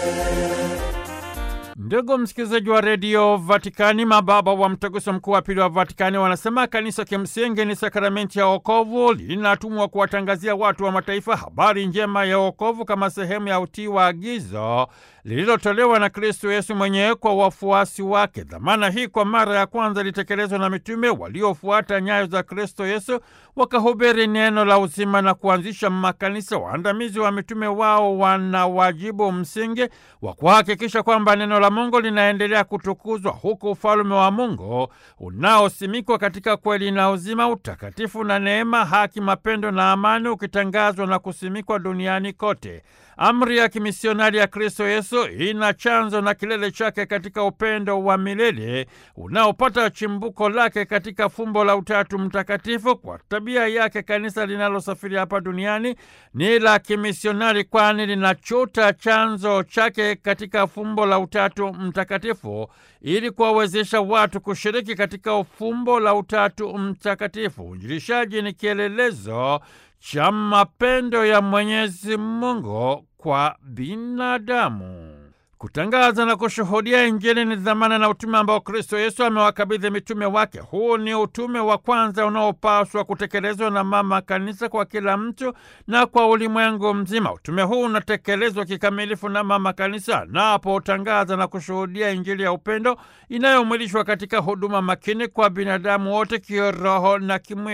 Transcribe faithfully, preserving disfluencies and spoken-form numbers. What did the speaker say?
Ndugu msikilizaji wa redio Vatikani, mababa wa mtaguso mkuu wa pili wa Vatikani wanasema kanisa kimsingi ni sakramenti ya wokovu, linatumwa kuwatangazia watu wa mataifa habari njema ya wokovu kama sehemu ya utii wa agizo lililotolewa na Kristo Yesu mwenyewe kwa wafuasi wake. Dhamana hii kwa mara ya kwanza ilitekelezwa na mitume waliofuata nyayo za Kristo Yesu, wakahubiri neno la uzima na kuanzisha makanisa. Waandamizi wa mitume wao wana wajibu msingi wa kuhakikisha kwamba neno la Mungu linaendelea kutukuzwa, huku ufalme wa Mungu unaosimikwa katika kweli na uzima, utakatifu na neema, haki, mapendo na amani ukitangazwa na kusimikwa duniani kote. Amri ya kimisionari ya Kristo Yesu ina chanzo na kilele chake katika upendo wa milele unaopata chimbuko lake katika fumbo la Utatu Mtakatifu. Kwa tabia yake, kanisa linalosafiri hapa duniani ni la kimisionari, kwani linachota chanzo chake katika fumbo la Utatu Mtakatifu ili kuwawezesha watu kushiriki katika ufumbo la Utatu Mtakatifu. Uinjilishaji ni kielelezo cha mapendo ya Mwenyezi Mungu kwa binadamu. Kutangaza na kushuhudia Injili ni dhamana na utume ambao Kristo Yesu amewakabidhi mitume wake. Huu ni utume wa kwanza unaopaswa kutekelezwa na mama kanisa kwa kila mtu na kwa ulimwengu mzima. Utume huu unatekelezwa kikamilifu na mama kanisa anapotangaza na kushuhudia Injili ya upendo inayomwilishwa katika huduma makini kwa binadamu wote kiroho na kimwili.